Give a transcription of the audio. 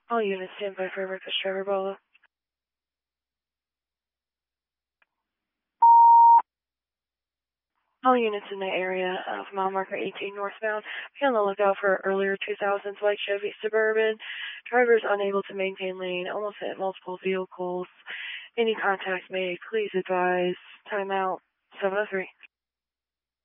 All units stand by for reckless driver Bola. All units in the area of mile marker 18 northbound, be on the lookout for earlier 2000s white Chevy Suburban. Drivers unable to maintain lane, almost hit multiple vehicles. Any contact made, please advise. Timeout 703.